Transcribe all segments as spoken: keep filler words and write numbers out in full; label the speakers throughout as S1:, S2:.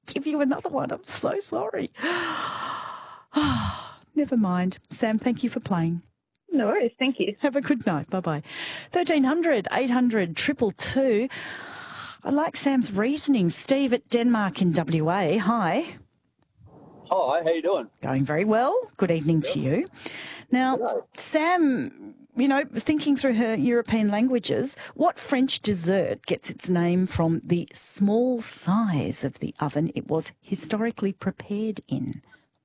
S1: give you another one. I'm so sorry. Never mind. Sam, thank you for playing.
S2: No worries. Thank you.
S1: Have a good night. Bye-bye. thirteen hundred, eight hundred, two two two. I like Sam's reasoning. Steve at Denmark in W A. Hi.
S3: Hi, how you doing?
S1: Going very well. Good evening
S3: Yep.
S1: to you. Now,
S3: Hello.
S1: Sam, you know, thinking through her European languages, what French dessert gets its name from the small size of the oven it was historically prepared in?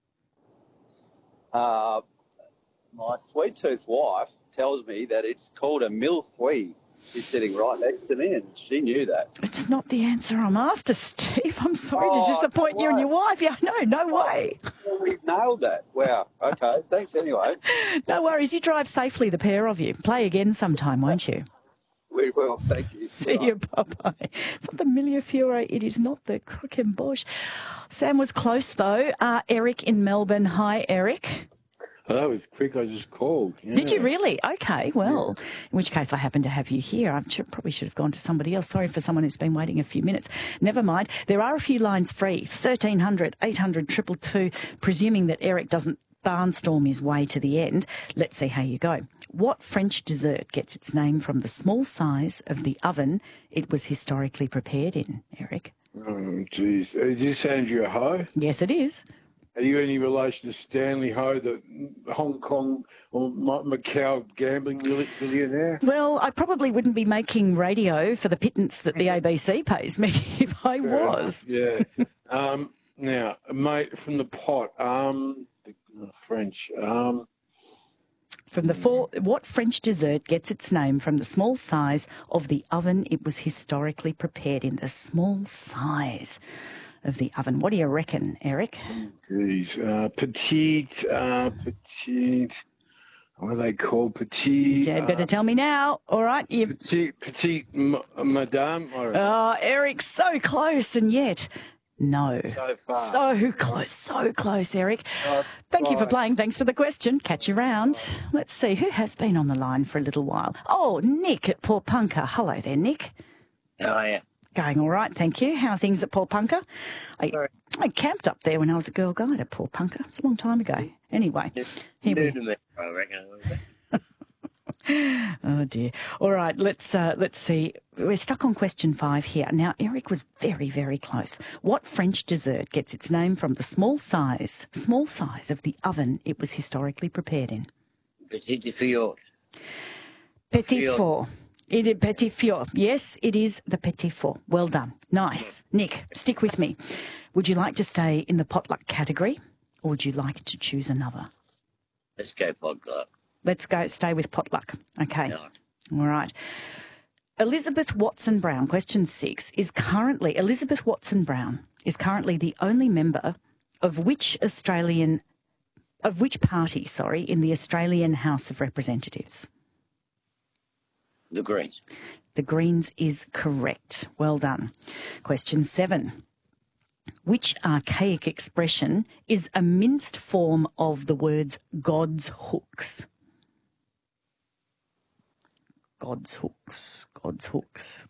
S3: Uh, my sweet-toothed wife tells me that it's called a mille-feuille. She's sitting right next to me, and she knew that.
S1: It's not the answer I'm after, Steve. I'm sorry
S3: Oh,
S1: to disappoint
S3: no
S1: you and
S3: way.
S1: your wife. Yeah, no, no way.
S3: Well, we've nailed that. Wow. Okay. Thanks anyway.
S1: No worries. You drive safely, the pair of you. Play again sometime, won't you?
S3: We will. Thank you.
S1: See you. Bye-bye. It's not the mille-feuille. It is not the croquembouche. Sam was close, though. Uh, Eric in Melbourne. Hi, Eric.
S4: Oh, that was quick. I just called. Yeah.
S1: Did you really? Okay, well, in which case I happen to have you here. I should, probably should have gone to somebody else. Sorry for someone who's been waiting a few minutes. Never mind. There are a few lines free. thirteen hundred, eight hundred, two two two, presuming that Eric doesn't barnstorm his way to the end. Let's see how you go. What French dessert gets its name from the small size of the oven it was historically prepared in, Eric?
S4: Oh, jeez. Is this Andrea Ho?
S1: Yes, it is.
S4: Are you any relation to Stanley Ho, the Hong Kong or Ma- Macau gambling milli- billionaire?
S1: Well, I probably wouldn't be making radio for the pittance that the A B C pays me if I
S4: Fair
S1: was.
S4: enough, Yeah. um, now, mate, from the pot, um, the uh, French. Um,
S1: From the four, what French dessert gets its name from the small size of the oven it was historically prepared in? The small size of the oven. What do you reckon, Eric?
S4: geez, uh, petite, uh, petite. What are they called? Petite.
S1: Yeah, better
S4: uh,
S1: tell me now. All right. You.
S4: petite, petite, m- madame. Or,
S1: Oh, Eric, so close, and yet no.
S4: so far.
S1: So close, so close, Eric.
S4: Uh,
S1: Thank you for
S4: right.
S1: playing. Thanks for the question. Catch you round. Let's see who has been on the line for a little while. Oh, Nick at Port Punker. Hello there, Nick.
S5: How are you?
S1: Going all right, thank you. How are things at Port Punker? I,
S5: Sorry.
S1: I camped up there when I was a girl guide at Port Punker. It's a long time ago. Anyway, here
S5: New
S1: we
S5: to me, I reckon. a little bit.
S1: Oh dear. All right, let's uh, let's see. We're stuck on question five here. Now, Eric was very, very close. What French dessert gets its name from the small size, small size of the oven it was historically prepared in?
S5: Petit Fiat.
S1: Petit
S5: Fior.
S1: four. It is petit four. Yes, it is the petit four. Well done. Nice. Nick, stick with me. Would you like to stay in the potluck category, or would you like to choose another?
S5: Let's go podcast.
S1: Let's go stay with potluck. Okay.
S5: No.
S1: All right. Elizabeth Watson Brown, question six, is currently, Elizabeth Watson Brown is currently the only member of which Australian, of which party, sorry, in the Australian House of Representatives?
S5: The Greens.
S1: The Greens is correct. Well done. Question seven. Which archaic expression is a minced form of the words God's hooks? God's hooks, God's hooks.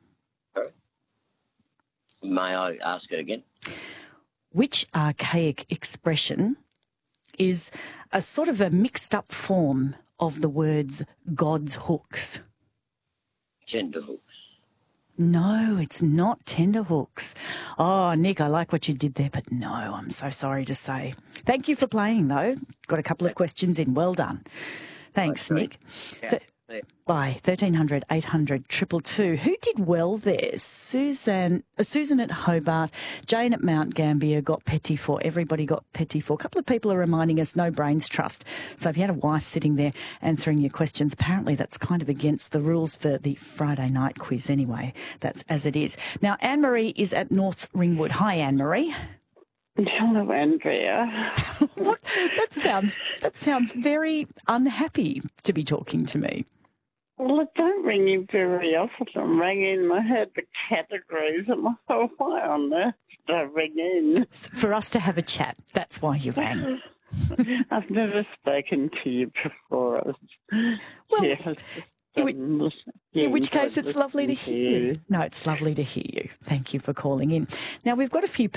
S5: May I ask it again?
S1: Which archaic expression is a sort of a mixed up form of the words God's hooks?
S5: Tenterhooks.
S1: No, it's not tenterhooks. Oh, Nick, I like what you did there, but no, I'm so sorry to say. Thank you for playing, though. Got a couple of questions in. Well done. Thanks,
S5: Right,
S1: Nick.
S5: Yeah.
S1: Th-
S5: yeah.
S1: By thirteen hundred, eight hundred, two two two. Who did well there? Susan, uh, Susan at Hobart, Jane at Mount Gambier got Petit Four. Everybody got Petit Four. A couple of people are reminding us no brains trust. So if you had a wife sitting there answering your questions, apparently that's kind of against the rules for the Friday night quiz anyway. That's as it is. Now, Anne-Marie is at North Ringwood. Hi, Anne-Marie.
S2: Hello, Andrea.
S1: What? That sounds, that sounds very unhappy to be talking to me.
S2: Well, I don't ring you very often. I'm ringing in. I heard the categories and I thought, why on earth did I ring in?
S1: For us to have a chat. That's why you rang.
S2: I've never spoken to you before.
S1: Well,
S2: yes.
S1: in which-
S2: um,
S1: In which
S2: yes,
S1: case,
S2: I
S1: it's lovely to
S2: listened
S1: hear
S2: you.
S1: you. No, it's lovely to hear you. Thank you for calling in. Now, we've got a few